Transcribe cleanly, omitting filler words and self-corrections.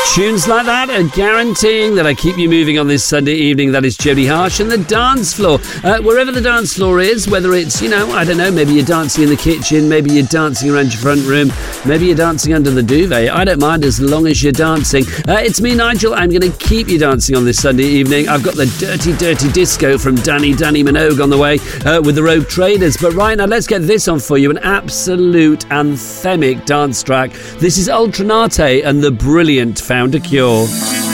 Tunes like that are guaranteeing that I keep you moving on this Sunday evening. That is Jody Harsh and the dance floor. Wherever the dance floor is, whether it's, I don't know, maybe you're dancing in the kitchen, maybe you're dancing around your front room, maybe you're dancing under the duvet. I don't mind as long as you're dancing. It's me, Nigel. I'm going to keep you dancing on this Sunday evening. I've got the Dirty Dirty Disco from Danny Minogue on the way with the Rogue Traders. But right now, let's get this on for you, an absolute anthemic dance track. This is Ultranate and the brilliant Found a Cure.